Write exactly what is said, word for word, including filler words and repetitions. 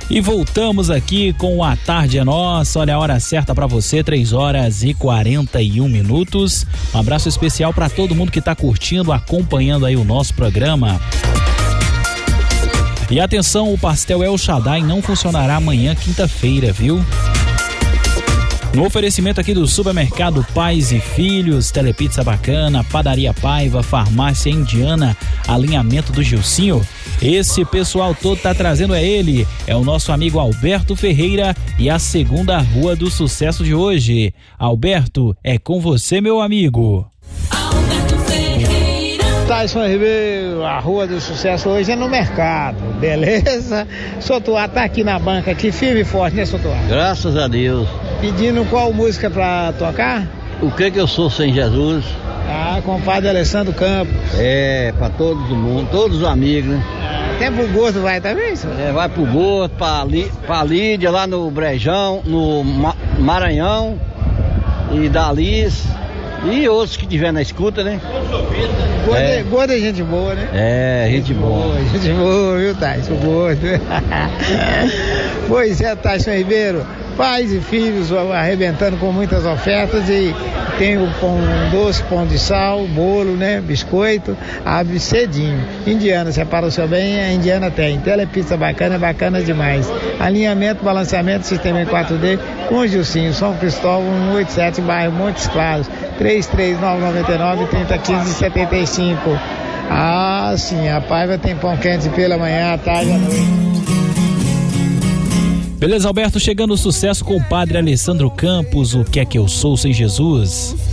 E voltamos aqui com A Tarde é Nossa. Olha a hora certa para você, três horas e quarenta e um minutos. Um abraço especial para todo mundo que tá curtindo, acompanhando aí o nosso programa. E atenção, o pastel El Shaddai não funcionará amanhã, quinta-feira, viu? No oferecimento aqui do supermercado Pais e Filhos, Telepizza Bacana, Padaria Paiva, Farmácia Indiana, alinhamento do Gilcinho. Esse pessoal todo tá trazendo é ele, é o nosso amigo Alberto Ferreira e a segunda Rua do Sucesso de hoje. Alberto, é com você, meu amigo. Alberto Ferreira. Tyson Ribeiro, a Rua do Sucesso hoje é no mercado, beleza? Sotuá tá aqui na banca, aqui firme e forte, né, Sotuá? Graças a Deus. Pedindo qual música pra tocar? O que que eu sou sem Jesus? Ah, compadre Alessandro Campos. É, pra todo mundo, todos os amigos, né? Até pro gosto vai também, senhor? É, vai pro Gordo, pra, Lí, pra Lídia, lá no Brejão, no Ma- Maranhão, e da Liz, e outros que tiver na escuta, né? Gordo é, É. gordo é gente boa, né? É, gente boa. Gente boa, viu, Tyson? Gordo. Pois é, Tyson Ribeiro. Pais e filhos arrebentando com muitas ofertas e tem o pão doce, pão de sal, bolo, né? Biscoito, abre cedinho. Indiana, separa o seu bem, a Indiana tem. Telepizza Bacana, é bacana demais. Alinhamento, balanceamento, sistema em quatro D com o Gilcinho, São Cristóvão, cento e oitenta e sete, bairro Montes Claros, três três nove nove nove, três zero um cinco, sete cinco. Ah, sim, a Paiva tem pão quente pela manhã, à tarde e à noite. Beleza, Alberto, chegando o sucesso com o padre Alessandro Campos, o que é que eu sou sem Jesus?